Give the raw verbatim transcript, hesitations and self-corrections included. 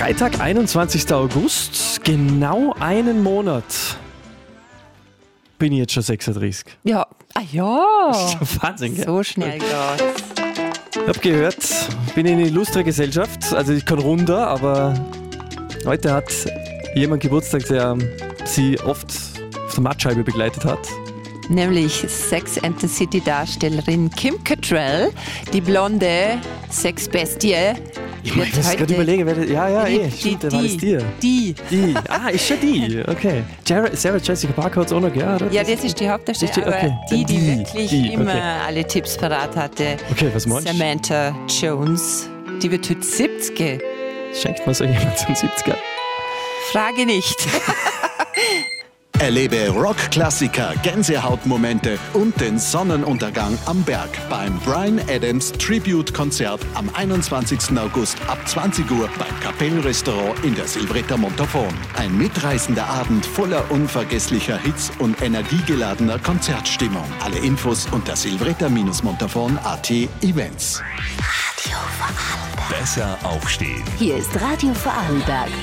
Freitag, einundzwanzigster August, genau einen Monat bin ich jetzt schon sechsunddreißig. Ja, ah ja. Wahnsinn, gell? So schnell geht's. Ich habe gehört, bin in illustrer Gesellschaft, also ich kann runter, aber heute hat jemand Geburtstag, der sie oft auf der Mattscheibe begleitet hat. Nämlich Sex and the City Darstellerin Kim Cattrall, die blonde Sexbestie. Ich muss gerade überlegen, wer das, ja, ja, eh, stimmt, die, der war das dir. Die. Die, ah, ist schon die, okay. Sarah, Sarah Jessica Parker hat es auch noch gehört, oder? Ja, das ist die Hauptdarstellerin, okay. aber die, die, Die, wirklich die, immer okay. alle Tipps parat hatte. Okay, was meinst du? Samantha Jones, die wird heute siebzig. Schenkt man so jemand zum siebziger? Frage nicht. Erlebe Rock-Klassiker, Gänsehautmomente und den Sonnenuntergang am Berg beim Bryan Adams Tribute-Konzert am einundzwanzigsten August ab zwanzig Uhr beim Kapellrestaurant in der Silvretta Montafon. Ein mitreißender Abend voller unvergesslicher Hits und energiegeladener Konzertstimmung. Alle Infos unter silvretta-montafon punkt at Events. Radio Vorarlberg. Besser aufstehen. Hier ist Radio Vorarlberg.